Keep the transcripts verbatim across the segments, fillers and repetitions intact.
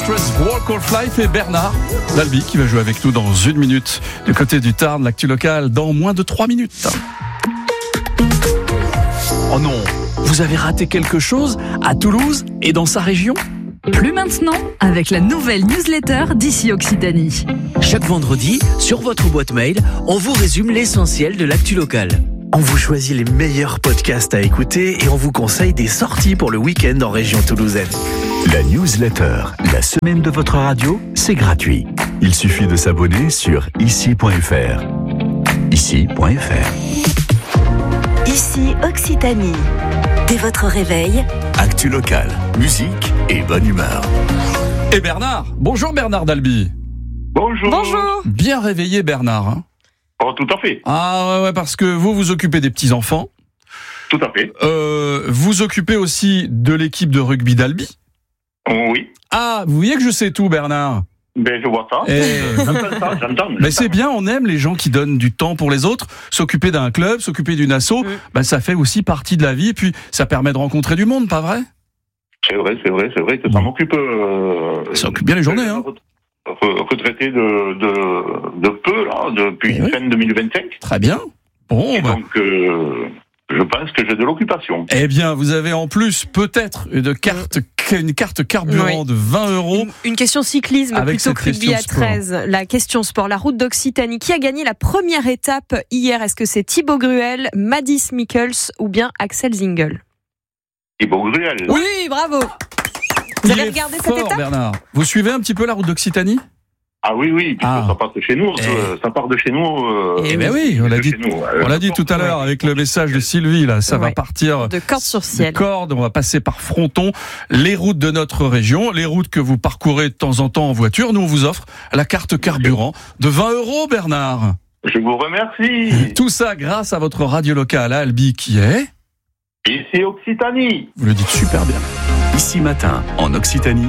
Astrid's Walk of Life et Bernard Dalby qui va jouer avec nous dans une minute du côté du Tarn, l'actu locale dans moins de trois minutes. Oh non, vous avez raté quelque chose à Toulouse et dans sa région ? Plus maintenant, avec la nouvelle newsletter d'ici Occitanie. Chaque vendredi, sur votre boîte mail, on vous résume l'essentiel de l'actu locale. On vous choisit les meilleurs podcasts à écouter et on vous conseille des sorties pour le week-end en région toulousaine. La newsletter, la semaine de votre radio, c'est gratuit. Il suffit de s'abonner sur ici point f r. ici point f r. Ici Occitanie. Dès votre réveil, Actu locale, musique et bonne humeur. Et Bernard, bonjour Bernard Dalby. Bonjour. Bonjour. Bien réveillé Bernard. Hein. Oh, tout à fait. Ah ouais, ouais, parce que vous vous occupez des petits-enfants. Tout à fait. Euh, vous occupez aussi de l'équipe de rugby d'Albi. Oui. Ah, vous voyez que je sais tout Bernard. Ben, je vois ça. Et... J'entends ça, j'entends. Mais c'est bien, on aime les gens qui donnent du temps pour les autres, s'occuper d'un club, s'occuper d'une asso, mmh. ben, ça fait aussi partie de la vie, et puis ça permet de rencontrer du monde, pas vrai ? C'est vrai, c'est vrai, c'est vrai que ça mmh. m'occupe... Euh, ça occupe bien les journées, hein. Retraité de, de, de peu, là, depuis oui. fin deux mille vingt-cinq. Très bien. Bon, et bah. donc, euh, je pense que j'ai de l'occupation. Eh bien, vous avez en plus peut-être une carte, une carte carburant oui. de vingt euros. Une, une question cyclisme avec plutôt que rugby à treize. Sport. La question sport, la route d'Occitanie. Qui a gagné la première étape hier ? Est-ce que c'est Thibaut Gruel, Mads Mikkels ou bien Axel Zingel ? Thibaut Gruel. Oui, bravo. Vous avez regardé fort, cette étape ? Bernard. Vous suivez un petit peu la route d'Occitanie ? Ah oui, oui, puisque ah. ça part de chez nous. Eh. Ça part de chez nous. Euh, eh ben oui, on l'a dit, nous, euh, on l'a dit tout à l'heure avec le message de Sylvie, là, ça ouais. va partir de Cordes-sur-Ciel. De Cordes, on va passer par Fronton, les routes de notre région, les routes que vous parcourez de temps en temps en voiture. Nous, on vous offre la carte carburant de vingt euros, Bernard. Je vous remercie. Tout ça grâce à votre radio locale à Albi qui est... Ici Occitanie. Vous le dites super bien. Ici Matin, en Occitanie,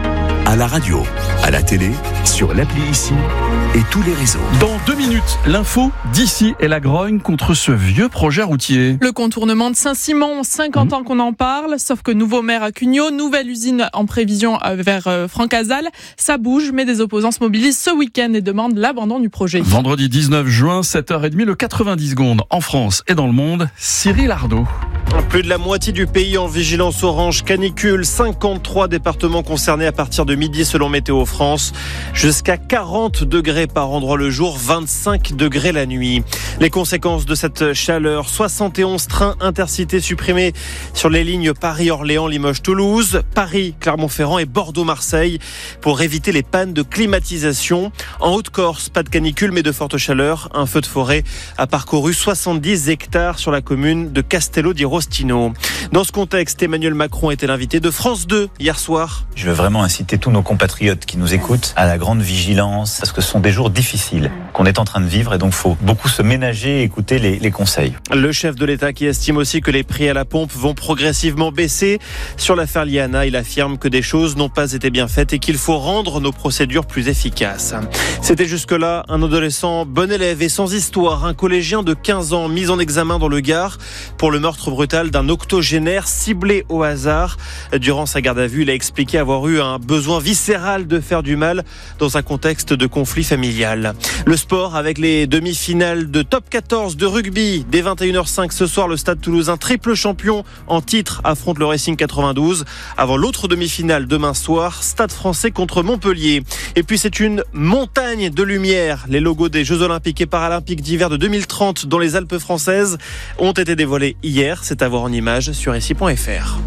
à la radio, à la télé, sur l'appli Ici et tous les réseaux. Dans deux minutes, l'info d'Ici et la grogne contre ce vieux projet routier. Le contournement de Saint-Simon, cinquante mmh. ans qu'on en parle, sauf que nouveau maire à Cugnot, nouvelle usine en prévision vers Francazal. Ça bouge, mais des opposants se mobilisent ce week-end et demandent l'abandon du projet. Vendredi dix-neuf juin, sept heures trente, le quatre-vingt-dix secondes en France et dans le monde, Cyril Ardo. Plus de la moitié du pays en vigilance orange canicule, cinquante-trois départements concernés à partir de midi selon Météo France, jusqu'à quarante degrés par endroit le jour, vingt-cinq degrés la nuit. Les conséquences de cette chaleur, soixante et onze trains intercités supprimés sur les lignes Paris-Orléans, Limoges-Toulouse, Paris-Clermont-Ferrand et Bordeaux-Marseille pour éviter les pannes de climatisation. En Haute-Corse, pas de canicule mais de forte chaleur. Un feu de forêt a parcouru soixante-dix hectares sur la commune de Castello di Rostino. Dans ce contexte, Emmanuel Macron était l'invité de France deux hier soir. Je veux vraiment inciter tous nos compatriotes qui nous écoutent à la grande vigilance parce que ce sont des jours difficiles qu'on est en train de vivre et donc il faut beaucoup se ménager et écouter les, les conseils. Le chef de l'État qui estime aussi que les prix à la pompe vont progressivement baisser. Sur l'affaire Liana, il affirme que des choses n'ont pas été bien faites et qu'il faut rendre nos procédures plus efficaces. C'était jusque-là un adolescent bon élève et sans histoire, un collégien de quinze ans mis en examen dans le Gard pour le meurtre brutal d'un octogénaire ciblé au hasard. Durant sa garde à vue, il a expliqué avoir eu un besoin viscéral de faire du mal dans un contexte de conflit familial. Le sport avec les demi-finales de top quatorze de rugby. Dès vingt et une heures cinq ce soir, le Stade Toulousain, triple champion en titre, affronte le Racing quatre-vingt-douze. Avant l'autre demi-finale demain soir, Stade Français contre Montpellier. Et puis c'est une montagne de lumière. Les logos des Jeux Olympiques et Paralympiques d'hiver de deux mille trente dans les Alpes françaises ont été dévoilés hier. C'est à voir en images sur ici point f r.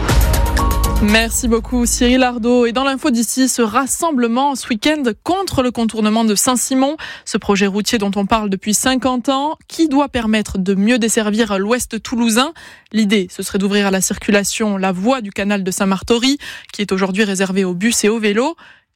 Merci beaucoup Cyril Ardo. Et dans l'info d'ici, ce rassemblement ce week-end contre le contournement de Saint-Simon, ce projet routier dont on parle depuis cinquante ans, qui doit permettre de mieux desservir l'ouest toulousain. L'idée, ce serait d'ouvrir à la circulation la voie du canal de Saint-Martory, qui est aujourd'hui réservée aux bus et aux vélos.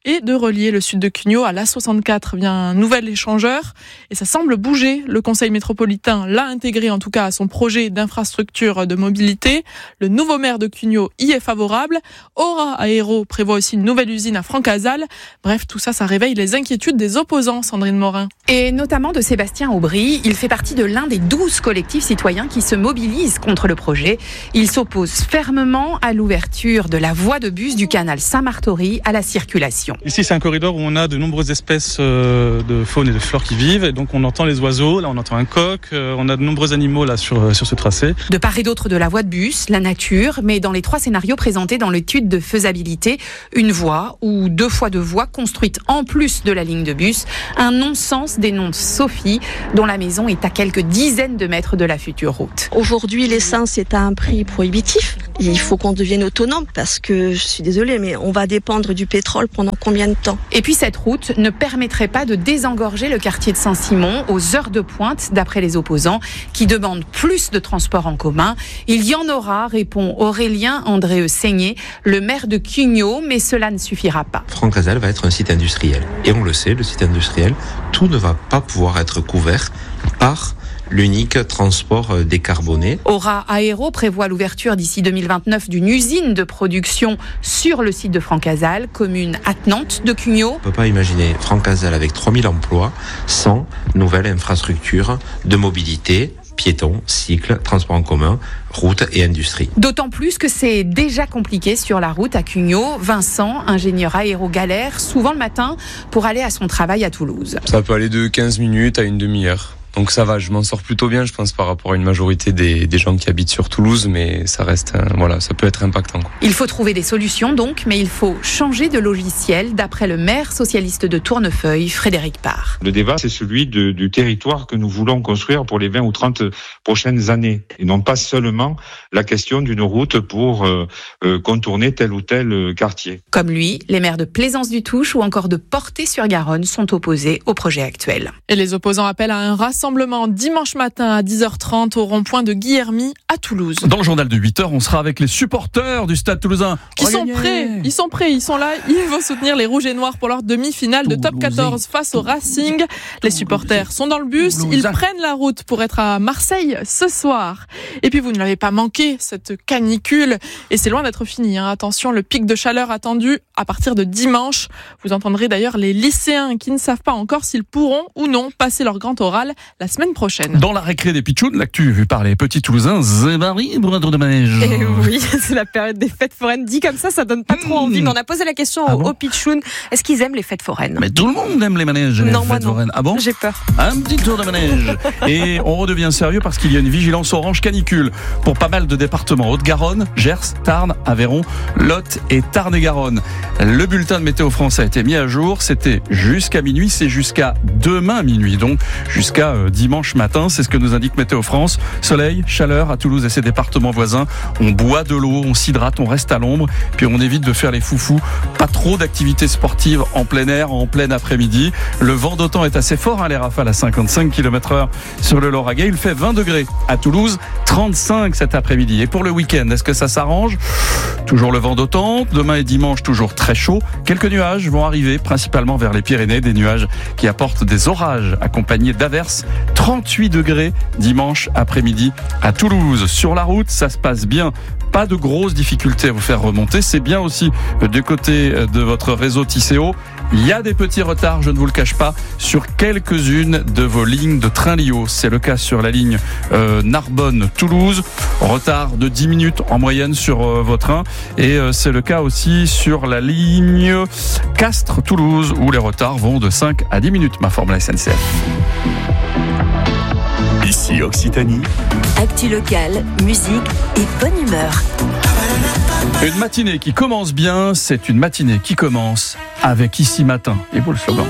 et de relier le sud de Cugnaux à l'A soixante-quatre via un nouvel échangeur. Et ça semble bouger. Le conseil métropolitain l'a intégré en tout cas à son projet d'infrastructure de mobilité. Le nouveau maire de Cugnaux y est favorable. Aura Aéro prévoit aussi une nouvelle usine à Francazal. Bref, tout ça, ça réveille les inquiétudes des opposants, Sandrine Morin. Et notamment de Sébastien Aubry. Il fait partie de l'un des douze collectifs citoyens qui se mobilisent contre le projet. Il s'oppose fermement à l'ouverture de la voie de bus du canal Saint-Martory à la circulation. Ici, c'est un corridor où on a de nombreuses espèces de faune et de flore qui vivent. Et donc, on entend les oiseaux, là, on entend un coq. On a de nombreux animaux là sur, sur ce tracé. De part et d'autre de la voie de bus, la nature, mais dans les trois scénarios présentés dans l'étude de faisabilité, une voie ou deux fois deux voies construites en plus de la ligne de bus. Un non-sens dénonce Sophie, dont la maison est à quelques dizaines de mètres de la future route. Aujourd'hui, l'essence est à un prix prohibitif. Il faut qu'on devienne autonome parce que, je suis désolée, mais on va dépendre du pétrole pendant combien de temps ? Et puis cette route ne permettrait pas de désengorger le quartier de Saint-Simon aux heures de pointe, d'après les opposants, qui demandent plus de transports en commun. Il y en aura, répond Aurélien Andréeux Seigné, le maire de Cugnaux, mais cela ne suffira pas. Francazal va être un site industriel. Et on le sait, le site industriel, tout ne va pas pouvoir être couvert par l'unique transport décarboné. Aura Aéro prévoit l'ouverture d'ici deux mille vingt-neuf d'une usine de production sur le site de Francazal, commune attenante de Cugnaux. On ne peut pas imaginer Francazal avec trois mille emplois sans nouvelle infrastructure de mobilité, piétons, cycles, transport en commun, route et industrie. D'autant plus que c'est déjà compliqué sur la route à Cugnaux. Vincent, ingénieur aéro, galère souvent le matin pour aller à son travail à Toulouse. Ça peut aller de quinze minutes à une demi-heure. Donc ça va, je m'en sors plutôt bien, je pense, par rapport à une majorité des, des gens qui habitent sur Toulouse, mais ça reste, euh, voilà, ça peut être impactant, quoi. Il faut trouver des solutions donc, mais il faut changer de logiciel, d'après le maire socialiste de Tournefeuille, Frédéric Parr. Le débat, c'est celui de, du territoire que nous voulons construire pour les vingt ou trente prochaines années, et non pas seulement la question d'une route pour euh, euh, contourner tel ou tel quartier. Comme lui, les maires de Plaisance-du-Touche ou encore de Portée-sur-Garonne sont opposés au projet actuel. Et les opposants appellent à un rassemblement dimanche matin à dix heures trente au rond-point de Guillermy à Toulouse. Dans le journal de huit heures, on sera avec les supporters du Stade Toulousain. Qui sont prêts, ils sont prêts, ils sont là, ils vont soutenir les Rouges et Noirs pour leur demi-finale de top quatorze face au Racing. Les supporters sont dans le bus, ils prennent la route pour être à Marseille ce soir. Et puis vous ne l'avez pas manqué, cette canicule, et c'est loin d'être fini, hein. Attention, le pic de chaleur attendu à partir de dimanche. Vous entendrez d'ailleurs les lycéens qui ne savent pas encore s'ils pourront ou non passer leur grand oral la semaine prochaine. Dans la récré des Pitchouns, l'actu vue par les petits Toulousains, Zémarie, bradre de manège. Et oui, c'est la période des fêtes foraines. Dit comme ça, ça donne pas trop envie. Mais on a posé la question ah aux, bon aux Pitchouns. Est-ce qu'ils aiment les fêtes foraines ? Mais tout le monde aime les manèges et les non, fêtes moi non. foraines. Ah bon ? J'ai peur. Un petit tour de manège. Et on redevient sérieux parce qu'il y a une vigilance orange canicule pour pas mal de départements. Haute-Garonne, Gers, Tarn, Aveyron, Lot et Tarn-et-Garonne. Le bulletin de Météo France a été mis à jour. C'était jusqu'à minuit. C'est jusqu'à demain minuit. Donc jusqu'à euh, dimanche matin. C'est ce que nous indique Météo France. Soleil, chaleur à Toulouse et ses départements voisins. On boit de l'eau, on s'hydrate, on reste à l'ombre. Puis on évite de faire les foufous. Pas trop d'activités sportives en plein air, en plein après-midi. Le vent d'automne est assez fort, hein, les rafales à cinquante-cinq kilomètres heure sur le Lauragais. Il fait vingt degrés à Toulouse, trente-cinq cet après-midi. Et pour le week-end, est-ce que ça s'arrange ? Toujours le vent d'automne. Demain et dimanche, toujours très chaud. Quelques nuages vont arriver, principalement vers les Pyrénées. Des nuages qui apportent des orages accompagnés d'averses. trente-huit degrés dimanche après-midi à Toulouse. Sur la route, ça se passe bien. Pas de grosses difficultés à vous faire remonter. C'est bien aussi du côté de votre réseau Tisséo. Il y a des petits retards, je ne vous le cache pas, sur quelques-unes de vos lignes de train Lio. C'est le cas sur la ligne euh, Narbonne-Toulouse. Retard de dix minutes en moyenne sur euh, vos trains. Et euh, c'est le cas aussi sur la ligne Castres-Toulouse, où les retards vont de cinq à dix minutes, m'informe la S N C F. Ici Occitanie. Actu locale, musique et bonne humeur. Une matinée qui commence bien, c'est une matinée qui commence avec Ici Matin. Et beau le slogan.